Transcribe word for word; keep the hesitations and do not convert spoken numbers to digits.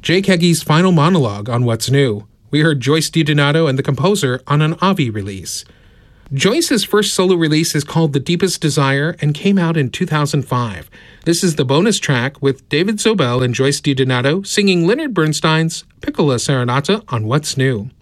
Jake Heggie's final monologue on What's New. We heard Joyce DiDonato and the composer on an Avi release. Joyce's first solo release is called The Deepest Desire and came out in two thousand five. This is the bonus track with David Zobel and Joyce DiDonato singing Leonard Bernstein's Piccola Serenata on What's New.